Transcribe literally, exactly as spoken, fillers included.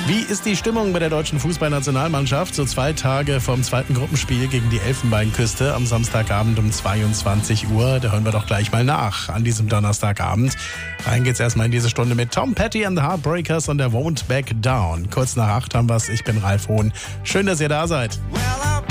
Wie ist die Stimmung bei der deutschen Fußballnationalmannschaft? So zwei Tage vom zweiten Gruppenspiel gegen die Elfenbeinküste am Samstagabend um zweiundzwanzig Uhr. Da hören wir doch gleich mal nach an diesem Donnerstagabend. Rein geht's erstmal in diese Stunde mit Tom Petty and the Heartbreakers und der Won't Back Down. Kurz nach acht haben wir's. Ich bin Ralf Hohn. Schön, dass ihr da seid. Well,